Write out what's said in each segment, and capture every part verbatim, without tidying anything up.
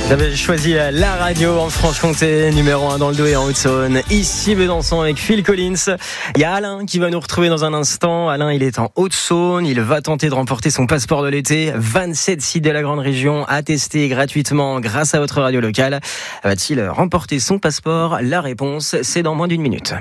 Vous avez choisi la radio en Franche-Comté, numéro un dans le Doubs et en Haute-Saône. Ici Besançon avec Phil Collins. Il y a Alain qui va nous retrouver dans un instant. Alain, il est en Haute-Saône. Il va tenter de remporter son passeport de l'été. vingt-sept sites de la grande région à tester gratuitement grâce à votre radio locale. Va-t-il remporter son passeport? La réponse, c'est dans moins d'une minute.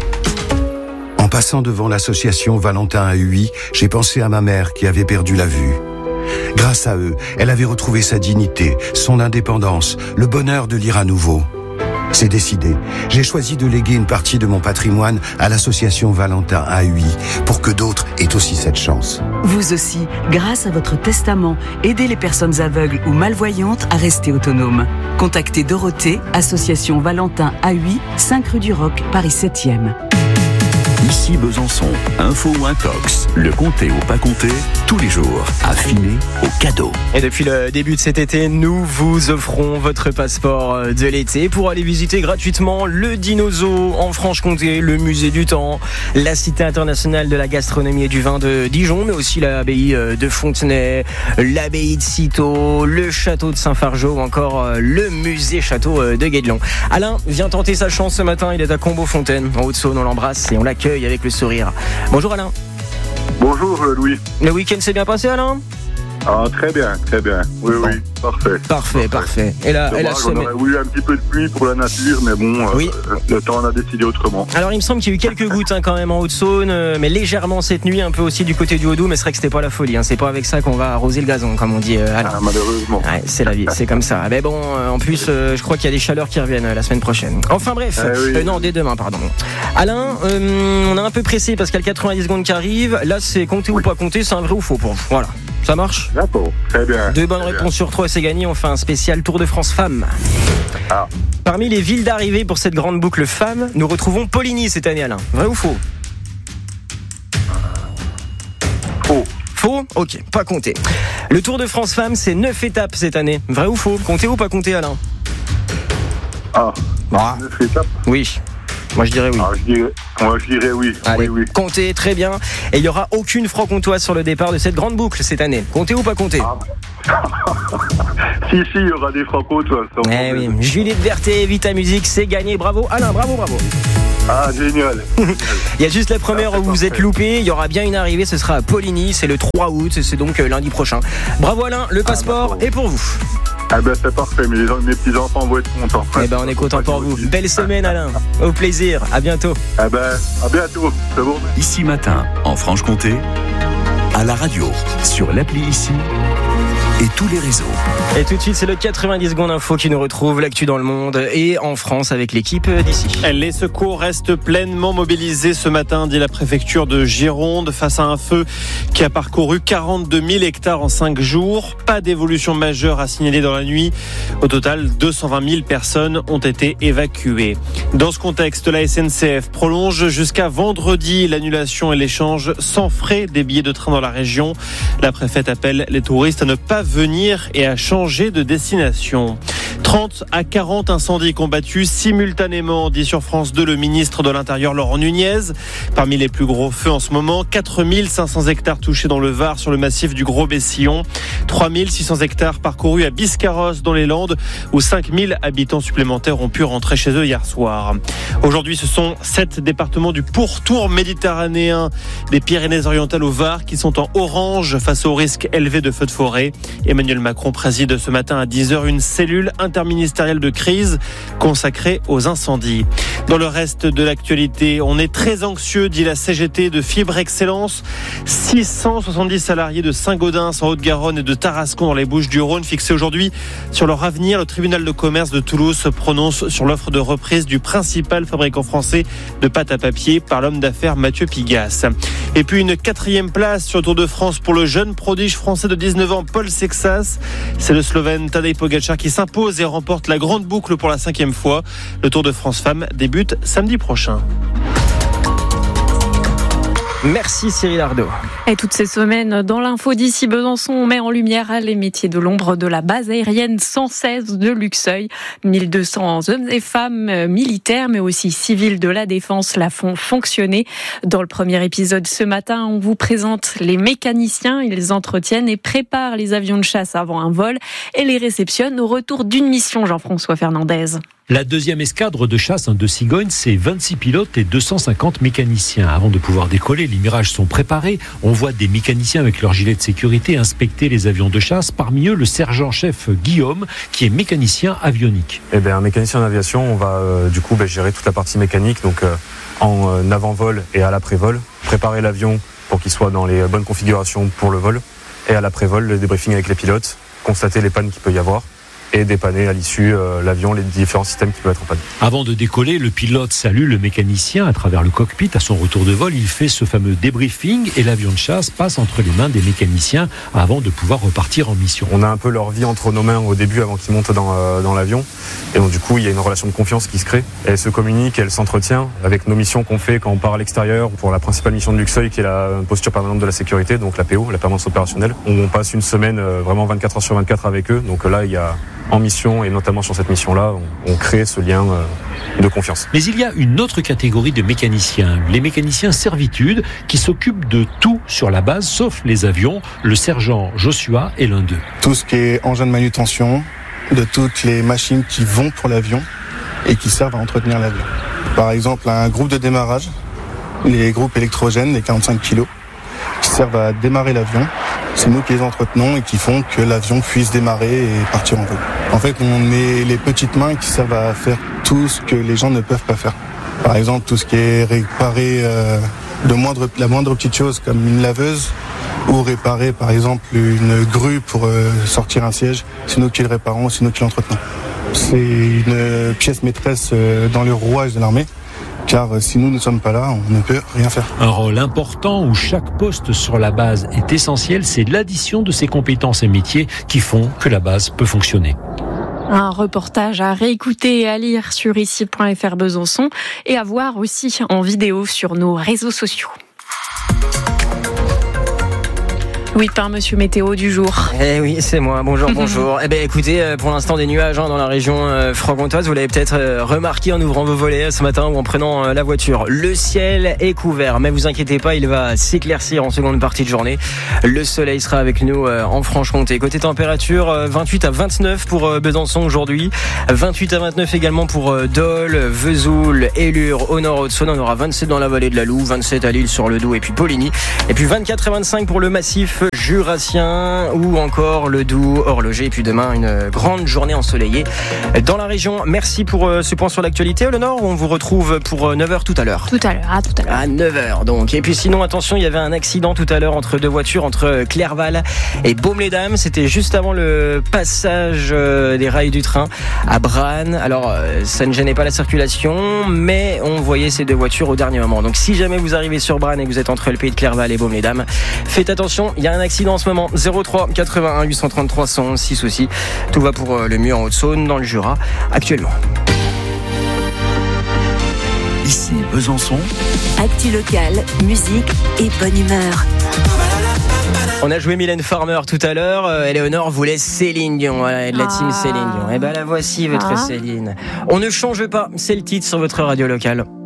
En passant devant l'association Valentin à Huy, j'ai pensé à ma mère qui avait perdu la vue. Grâce à eux, elle avait retrouvé sa dignité, son indépendance, le bonheur de lire à nouveau. C'est décidé. J'ai choisi de léguer une partie de mon patrimoine à l'association Valentin à Huy pour que d'autres aient aussi cette chance. Vous aussi, grâce à votre testament, aidez les personnes aveugles ou malvoyantes à rester autonomes. Contactez Dorothée, association Valentin à Huy, cinq rue du Roc, Paris septième. Ici Besançon, info ou intox, le compter ou pas compter, tous les jours, affiné au cadeau. Et depuis le début de cet été, nous vous offrons votre passeport de l'été pour aller visiter gratuitement le Dinozo en Franche-Comté, le musée du temps, la cité internationale de la gastronomie et du vin de Dijon, mais aussi l'abbaye de Fontenay, l'abbaye de Cîteaux, le château de Saint-Fargeau ou encore le musée château de Guédelon. Alain vient tenter sa chance ce matin, il est à Combeau-Fontaine, en Haute-Saône, on l'embrasse et on l'accueille avec le sourire. Bonjour Alain. Bonjour Louis. Le week-end s'est bien passé Alain? Ah, très bien, très bien. Oui, bon. oui, parfait. Parfait, parfait. Et là, et la semaine... On aurait voulu un petit peu de pluie pour la nature, mais bon, oui. euh, le temps en a décidé autrement. Alors, il me semble qu'il y a eu quelques gouttes hein, quand même en Haute-Saône, euh, mais légèrement cette nuit, un peu aussi du côté du Haut-Doubs, mais c'est vrai que c'était pas la folie. Hein. C'est pas avec ça qu'on va arroser le gazon, comme on dit. Euh, ah, malheureusement. Ouais, c'est la vie, c'est comme ça. Mais bon, euh, en plus, euh, je crois qu'il y a des chaleurs qui reviennent euh, la semaine prochaine. Enfin bref, eh oui. euh, non, dès demain, pardon. Alain, euh, on est un peu pressé parce qu'il y a le quatre-vingt-dix secondes qui arrivent. Là, c'est compter oui. ou pas compter, c'est un vrai ou faux pour vous. Voilà. Ça marche? D'accord, très bien. Deux bonnes très réponses bien. sur trois, c'est gagné. On fait un spécial Tour de France Femmes. Ah. Parmi les villes d'arrivée pour cette grande boucle Femmes, nous retrouvons Poligny cette année, Alain. Vrai ou faux? Faux. Faux? Ok, pas compté. Le Tour de France Femmes, c'est neuf étapes cette année. Vrai ou faux? Compté ou pas compté, Alain? Ah, ah. neuf étapes? Oui. Moi je dirais oui. Ah, je dirais, moi je dirais oui. Allez, oui, oui. Comptez, très bien. Et il n'y aura aucune franc-comtoise sur le départ de cette grande boucle cette année. Comptez ou pas comptez? Ah. Si, si, il y aura des franc-comtoises. Eh oui, Juliette Berthet, Vita Musique, c'est gagné. Bravo Alain, bravo, bravo. Ah, génial. Il y a juste la première ah, où vous parfait. êtes loupé. Il y aura bien une arrivée, ce sera à Poligny. C'est le trois août, c'est donc lundi prochain. Bravo Alain, le passeport ah, est pour vous. Ah ben c'est parfait, mes, mes petits-enfants vont être contents. Eh ben on est contents pour vous. Belle semaine Alain, au plaisir, à bientôt. Ah ben à bientôt, c'est bon. Ici matin, en Franche-Comté, à la radio, sur l'appli Ici et tous les réseaux. Et tout de suite, c'est le quatre-vingt-dix secondes info qui nous retrouve l'actu dans le monde et en France avec l'équipe d'ici. Les secours restent pleinement mobilisés ce matin, dit la préfecture de Gironde, face à un feu qui a parcouru quarante-deux mille hectares en cinq jours. Pas d'évolution majeure à signaler dans la nuit. Au total, deux cent vingt mille personnes ont été évacuées. Dans ce contexte, la S N C F prolonge jusqu'à vendredi l'annulation et l'échange sans frais des billets de train dans la région. La préfète appelle les touristes à ne pas venir et à changer de destination. trente à quarante incendies combattus simultanément, dit sur France deux le ministre de l'Intérieur Laurent Nunez. Parmi les plus gros feux en ce moment, quatre mille cinq cents hectares touchés dans le Var sur le massif du Gros-Bessillon, trois mille six cents hectares parcourus à Biscarrosse dans les Landes où cinq mille habitants supplémentaires ont pu rentrer chez eux hier soir. Aujourd'hui, ce sont sept départements du pourtour méditerranéen des Pyrénées-Orientales au Var qui sont en orange face au risque élevé de feux de forêt. Emmanuel Macron préside ce matin à dix heures une cellule interministérielle de crise consacrée aux incendies. Dans le reste de l'actualité, on est très anxieux, dit la C G T de Fibre Excellence. six cent soixante-dix salariés de Saint-Gaudens en Haute-Garonne et de Tarascon dans les Bouches-du-Rhône fixés aujourd'hui sur leur avenir. Le tribunal de commerce de Toulouse se prononce sur l'offre de reprise du principal fabricant français de pâte à papier par l'homme d'affaires Mathieu Pigasse. Et puis une quatrième place sur le Tour de France pour le jeune prodige français de dix-neuf ans Paul Sexas. C'est le Slovène Tadej Pogačar qui s'impose et remporte la grande boucle pour la cinquième fois. Le Tour de France Femmes débute samedi prochain. Merci Cyril Ardo. Et toutes ces semaines, dans l'info d'ici Besançon, on met en lumière les métiers de l'ombre de la base aérienne cent seize de Luxeuil. mille deux cents hommes et femmes militaires, mais aussi civils de la défense la font fonctionner. Dans le premier épisode ce matin, on vous présente les mécaniciens. Ils entretiennent et préparent les avions de chasse avant un vol et les réceptionnent au retour d'une mission, Jean-François Fernandez. La deuxième escadre de chasse de Cigogne, c'est vingt-six pilotes et deux cent cinquante mécaniciens. Avant de pouvoir décoller, les mirages sont préparés. On voit des mécaniciens avec leur gilet de sécurité inspecter les avions de chasse. Parmi eux, le sergent-chef Guillaume, qui est mécanicien avionique. Eh bien, un mécanicien en aviation, on va euh, du coup bah, gérer toute la partie mécanique, donc euh, en euh, avant-vol et à l'après-vol. Préparer l'avion pour qu'il soit dans les bonnes configurations pour le vol. Et à l'après-vol, le débriefing avec les pilotes, constater les pannes qu'il peut y avoir. Et dépanner à l'issue euh, l'avion, les différents systèmes qui peuvent être en panne. Avant de décoller, le pilote salue le mécanicien à travers le cockpit. À son retour de vol, il fait ce fameux débriefing et l'avion de chasse passe entre les mains des mécaniciens avant de pouvoir repartir en mission. On a un peu leur vie entre nos mains au début avant qu'ils montent dans, euh, dans l'avion. Et donc du coup, il y a une relation de confiance qui se crée. Elle se communique, elle s'entretient avec nos missions qu'on fait quand on part à l'extérieur pour la principale mission de Luxeuil qui est la posture permanente de la sécurité, donc la P O, la permanence opérationnelle. On passe une semaine euh, vraiment vingt-quatre heures sur vingt-quatre avec eux. Donc là, il y a en mission, et notamment sur cette mission-là, on, on crée ce lien euh, de confiance. Mais il y a une autre catégorie de mécaniciens, les mécaniciens servitude, qui s'occupent de tout sur la base, sauf les avions. Le sergent Joshua est l'un d'eux. Tout ce qui est engin de manutention, de toutes les machines qui vont pour l'avion et qui servent à entretenir l'avion. Par exemple, un groupe de démarrage, les groupes électrogènes, les quarante-cinq kilos, qui servent à démarrer l'avion. C'est nous qui les entretenons et qui font que l'avion puisse démarrer et partir en vol. En fait, on met les petites mains qui servent à faire tout ce que les gens ne peuvent pas faire. Par exemple, tout ce qui est réparer euh, le moindre, la moindre petite chose comme une laveuse ou réparer par exemple une grue pour euh, sortir un siège. C'est nous qui le réparons, c'est nous qui l'entretenons. C'est une pièce maîtresse euh, dans le rouage de l'armée. Car si nous ne sommes pas là, on ne peut rien faire. Un rôle important où chaque poste sur la base est essentiel, c'est l'addition de ces compétences et métiers qui font que la base peut fonctionner. Un reportage à réécouter et à lire sur ici point f r Besançon et à voir aussi en vidéo sur nos réseaux sociaux. Oui, par Monsieur Météo du jour. Eh oui, c'est moi. Bonjour, bonjour. Eh ben, écoutez, pour l'instant des nuages hein, dans la région euh, franc-comtoise. Vous l'avez peut-être euh, remarqué en ouvrant vos volets ce matin ou en prenant euh, la voiture. Le ciel est couvert, mais vous inquiétez pas, il va s'éclaircir en seconde partie de journée. Le soleil sera avec nous euh, en Franche-Comté. Côté température, euh, vingt-huit à vingt-neuf pour euh, Besançon aujourd'hui, vingt-huit à vingt-neuf également pour euh, Dole, Vesoul, Élure, au nord Haute-Saône. On aura vingt-sept dans la vallée de la Loue, vingt-sept à Lille sur le Doubs et puis Poligny. Et puis vingt-quatre à vingt-cinq pour le massif jurassien ou encore le Doubs, horloger. Et puis demain, une grande journée ensoleillée dans la région. Merci pour ce point sur l'actualité. Eleonore, on vous retrouve pour neuf heures tout à l'heure. Tout à l'heure, à tout à l'heure. À neuf heures donc. Et puis sinon, attention, il y avait un accident tout à l'heure entre deux voitures, entre Clerval et Baume-les-Dames. C'était juste avant le passage des rails du train à Branne. Alors, ça ne gênait pas la circulation, mais on voyait ces deux voitures au dernier moment. Donc si jamais vous arrivez sur Branne et que vous êtes entre le pays de Clerval et Baume-les-Dames, faites attention, il y a un accident en ce moment. zéro trois quatre-vingt-un huit cent trente-trois cent onze six soucis. Tout va pour le mieux en Haute-Saône, dans le Jura, actuellement. Ici Besançon. Actu locale, musique et bonne humeur. On a joué Mylène Farmer tout à l'heure. Euh, Eleonore voulait Céline Dion. Voilà, de la ah. team Céline Dion. Et ben la voici, votre ah. Céline. On ne change pas, c'est le titre sur votre radio locale.